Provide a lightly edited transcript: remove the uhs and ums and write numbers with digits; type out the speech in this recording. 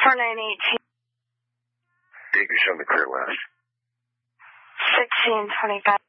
4918. Date you show me clear last. 1625.